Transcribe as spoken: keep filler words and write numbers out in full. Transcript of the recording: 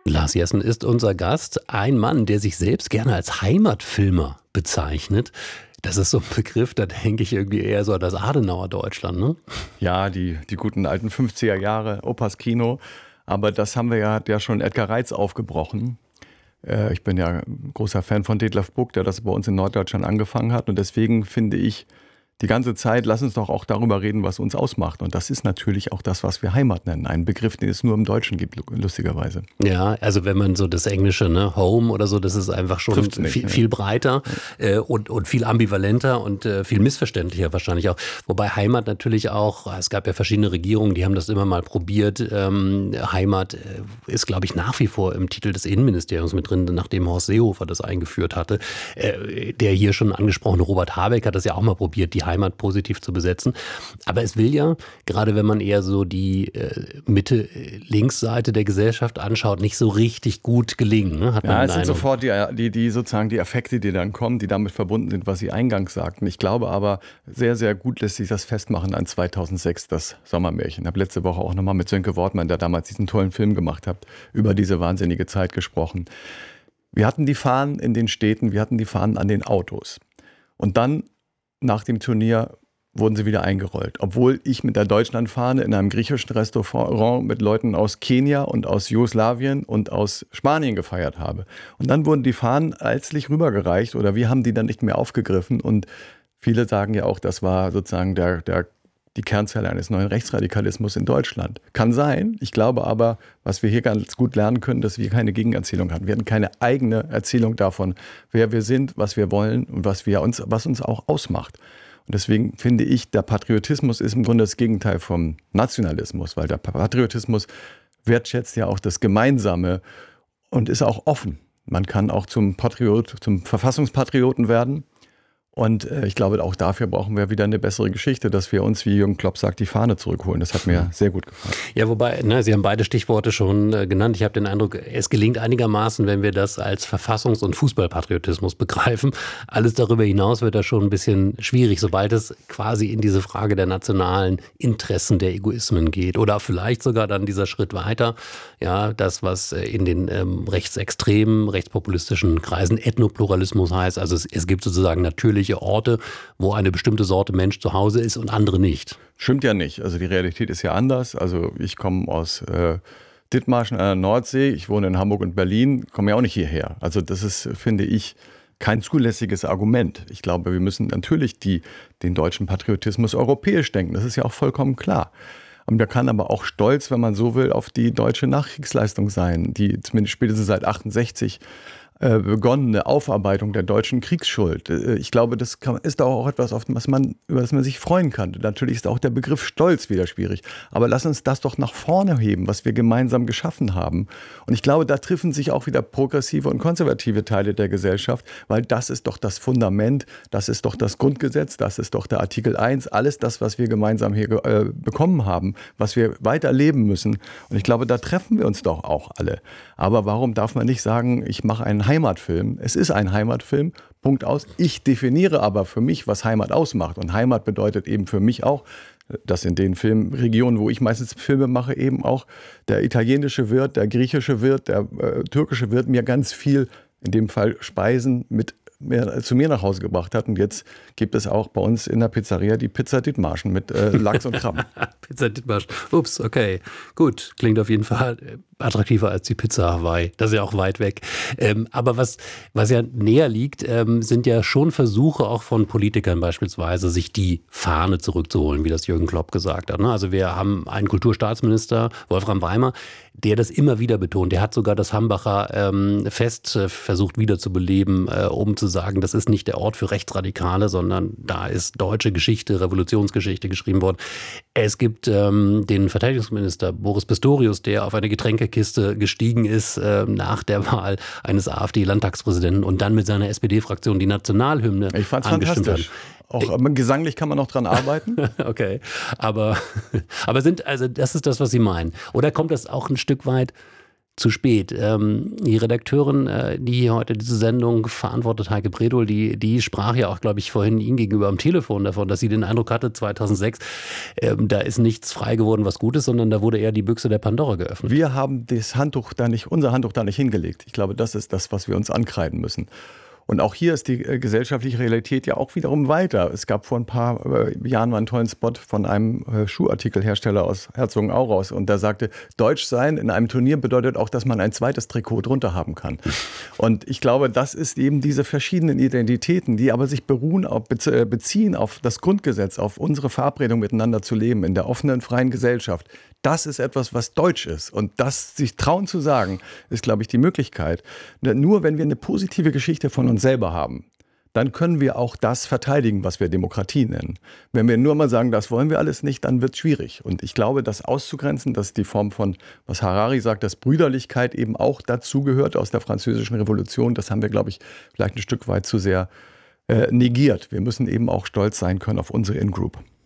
Lars Jessen ist unser Gast, ein Mann, der sich selbst gerne als Heimatfilmer bezeichnet. Das ist so ein Begriff, da denke ich irgendwie eher so an das Adenauer Deutschland, ne? Ja, die, die guten alten fünfziger Jahre, Opas Kino. Aber das haben wir ja, hat ja schon Edgar Reitz aufgebrochen. Äh, ich bin ja ein großer Fan von Detlef Buck, der das bei uns in Norddeutschland angefangen hat. Und deswegen finde ich, die ganze Zeit, lass uns doch auch darüber reden, was uns ausmacht. Und das ist natürlich auch das, was wir Heimat nennen. Ein Begriff, den es nur im Deutschen gibt, lustigerweise. Ja, also wenn man so das Englische, ne, Home oder so, das ist einfach schon Trifft's nicht, viel, ja. viel breiter äh, und, und viel ambivalenter und äh, viel missverständlicher wahrscheinlich auch. Wobei Heimat natürlich auch, es gab ja verschiedene Regierungen, die haben das immer mal probiert. Ähm, Heimat äh, ist, glaube ich, nach wie vor im Titel des Innenministeriums mit drin, nachdem Horst Seehofer das eingeführt hatte. Äh, der hier schon angesprochene Robert Habeck hat das ja auch mal probiert, die Heimat positiv zu besetzen. Aber es will ja, gerade wenn man eher so die äh, Mitte-Links-Seite der Gesellschaft anschaut, nicht so richtig gut gelingen. Ne? Hat man ja, es sind Eindruck. sofort die, die, die sozusagen die Effekte, die dann kommen, die damit verbunden sind, was Sie eingangs sagten. Ich glaube aber, sehr, sehr gut lässt sich das festmachen an zweitausendsechs, das Sommermärchen. Ich habe letzte Woche auch nochmal mit Sönke Wortmann, der damals diesen tollen Film gemacht hat, über diese wahnsinnige Zeit gesprochen. Wir hatten die Fahnen in den Städten, wir hatten die Fahnen an den Autos. Und dann nach dem Turnier wurden sie wieder eingerollt. Obwohl ich mit der Deutschlandfahne in einem griechischen Restaurant mit Leuten aus Kenia und aus Jugoslawien und aus Spanien gefeiert habe. Und dann wurden die Fahnen alslich rübergereicht oder wir haben die dann nicht mehr aufgegriffen. Und viele sagen ja auch, das war sozusagen der, der, die Kernzelle eines neuen Rechtsradikalismus in Deutschland. Kann sein. Ich glaube aber, was wir hier ganz gut lernen können, dass wir keine Gegenerzählung hatten. Wir hatten keine eigene Erzählung davon, wer wir sind, was wir wollen und was, wir uns, was uns auch ausmacht. Und deswegen finde ich, der Patriotismus ist im Grunde das Gegenteil vom Nationalismus, weil der Patriotismus wertschätzt ja auch das Gemeinsame und ist auch offen. Man kann auch zum Patriot, zum Verfassungspatrioten werden. Und äh, ich glaube, auch dafür brauchen wir wieder eine bessere Geschichte, dass wir uns, wie Jürgen Klopp sagt, die Fahne zurückholen. Das hat mir sehr gut gefallen. Ja, wobei, ne, Sie haben beide Stichworte schon äh, genannt. Ich habe den Eindruck, es gelingt einigermaßen, wenn wir das als Verfassungs- und Fußballpatriotismus begreifen. Alles darüber hinaus wird da schon ein bisschen schwierig, sobald es quasi in diese Frage der nationalen Interessen, der Egoismen geht. Oder vielleicht sogar dann dieser Schritt weiter, ja, das, was in den ähm, rechtsextremen, rechtspopulistischen Kreisen Ethnopluralismus heißt. Also es, es gibt sozusagen natürlich Orte, wo eine bestimmte Sorte Mensch zu Hause ist und andere nicht. Stimmt ja nicht. Also die Realität ist ja anders. Also ich komme aus äh, Dithmarschen an der Nordsee, ich wohne in Hamburg und Berlin, komme ja auch nicht hierher. Also das ist, finde ich, kein zulässiges Argument. Ich glaube, wir müssen natürlich die, den deutschen Patriotismus europäisch denken. Das ist ja auch vollkommen klar. Und der kann aber auch stolz, wenn man so will, auf die deutsche Nachkriegsleistung sein, die zumindest spätestens seit achtundsechzig begonnene Aufarbeitung der deutschen Kriegsschuld. Ich glaube, das kann, ist auch etwas, auf was man, über das man sich freuen kann. Natürlich ist auch der Begriff Stolz wieder schwierig. Aber lass uns das doch nach vorne heben, was wir gemeinsam geschaffen haben. Und ich glaube, da treffen sich auch wieder progressive und konservative Teile der Gesellschaft, weil das ist doch das Fundament, das ist doch das Grundgesetz, das ist doch der Artikel eins, alles das, was wir gemeinsam hier äh, bekommen haben, was wir weiterleben müssen. Und ich glaube, da treffen wir uns doch auch alle. Aber warum darf man nicht sagen, ich mache einen Heimatfilm? Es ist ein Heimatfilm, Punkt aus. Ich definiere aber für mich, was Heimat ausmacht. Und Heimat bedeutet eben für mich auch, dass in den Filmregionen, wo ich meistens Filme mache, eben auch der italienische Wirt, der griechische Wirt, der äh, türkische Wirt mir ganz viel, in dem Fall Speisen mit Mehr, zu mir nach Hause gebracht hat. Und jetzt gibt es auch bei uns in der Pizzeria die Pizza Dithmarschen mit äh, Lachs und Krabben. Pizza Dithmarschen. Ups, okay. Gut, klingt auf jeden Fall attraktiver als die Pizza Hawaii. Das ist ja auch weit weg. Ähm, aber was, was ja näher liegt, ähm, sind ja schon Versuche auch von Politikern beispielsweise, sich die Fahne zurückzuholen, wie das Jürgen Klopp gesagt hat. Ne? Also wir haben einen Kulturstaatsminister, Wolfram Weimer, der das immer wieder betont. Der hat sogar das Hambacher ähm, Fest äh, versucht wiederzubeleben, äh, um zu sagen, das ist nicht der Ort für Rechtsradikale, sondern da ist deutsche Geschichte, Revolutionsgeschichte geschrieben worden. Es gibt ähm, den Verteidigungsminister Boris Pistorius, der auf eine Getränkekiste gestiegen ist äh, nach der Wahl eines AfD-Landtagspräsidenten und dann mit seiner S P D-Fraktion die Nationalhymne Ich fand's angestimmt fantastisch. hat. Auch äh, gesanglich kann man noch dran arbeiten. Okay, aber, aber sind, also das ist das, was Sie meinen. Oder kommt das auch ein Stück weit zu spät. Ähm, die Redakteurin, äh, die heute diese Sendung verantwortet, Heike Bredol, die, die sprach ja auch, glaube ich, vorhin Ihnen gegenüber am Telefon davon, dass sie den Eindruck hatte, zweitausendsechs, ähm, da ist nichts frei geworden, was gut ist, sondern da wurde eher die Büchse der Pandora geöffnet. Wir haben das Handtuch da nicht, unser Handtuch da nicht hingelegt. Ich glaube, das ist das, was wir uns ankreiden müssen. Und auch hier ist die äh, gesellschaftliche Realität ja auch wiederum weiter. Es gab vor ein paar äh, Jahren mal einen tollen Spot von einem äh, Schuhartikelhersteller aus Herzogenaurach und der sagte, Deutsch sein in einem Turnier bedeutet auch, dass man ein zweites Trikot drunter haben kann. Und ich glaube, das ist eben diese verschiedenen Identitäten, die aber sich beruhen, auf, beziehen auf das Grundgesetz, auf unsere Verabredung miteinander zu leben in der offenen, freien Gesellschaft. Das ist etwas, was deutsch ist. Und das sich trauen zu sagen, ist, glaube ich, die Möglichkeit. Nur wenn wir eine positive Geschichte von uns selber haben, dann können wir auch das verteidigen, was wir Demokratie nennen. Wenn wir nur mal sagen, das wollen wir alles nicht, dann wird es schwierig. Und ich glaube, das auszugrenzen, dass die Form von, was Harari sagt, dass Brüderlichkeit eben auch dazugehört aus der Französischen Revolution, das haben wir, glaube ich, vielleicht ein Stück weit zu sehr äh, negiert. Wir müssen eben auch stolz sein können auf unsere In-Group.